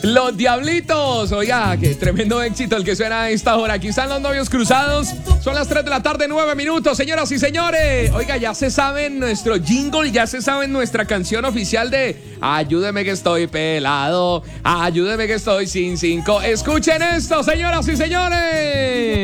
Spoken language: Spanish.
Los Diablitos, oiga, qué tremendo éxito el que suena a esta hora. Aquí están los novios cruzados. Son las 3 de la tarde, 9 minutos, señoras y señores. Oiga, ya se saben nuestro jingle, ya se saben nuestra canción oficial de Ayúdeme que estoy pelado, ayúdeme que estoy sin 5. Escuchen esto, señoras y señores.